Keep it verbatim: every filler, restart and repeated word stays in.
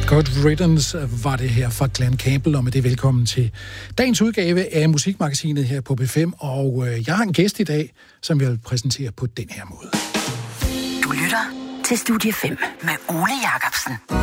Good Riddance var det her fra Glenn Campbell, og med det velkommen til dagens udgave af Musikmagasinet her på B fem. Og øh, jeg har en gæst i dag, som jeg vil præsentere på den her måde. Du lytter til Studie fem med Ole Jacobsen.